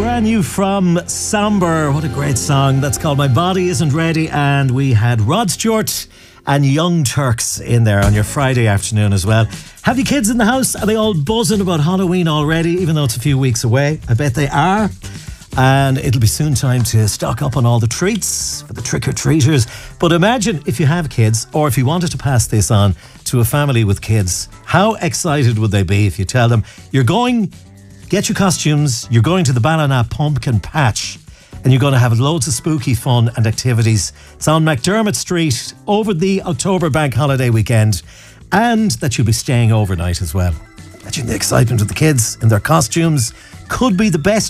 Brand new from Samber. What a great song. That's called My Body Isn't Ready. And we had Rod Stewart and Young Turks in there on your Friday afternoon as well. Have you kids in the house? Are they all buzzing about Halloween already, even though it's a few weeks away? I bet they are. And it'll be soon time to stock up on all the treats for the trick-or-treaters. But imagine if you have kids, or if you wanted to pass this on to a family with kids, how excited would they be if you tell them, you're going, get your costumes, you're going to the Ballina Pumpkin Patch, and you're going to have loads of spooky fun and activities. It's on McDermott Street over the October bank holiday weekend, and that you'll be staying overnight as well. Imagine the excitement of the kids in their costumes. Could be the best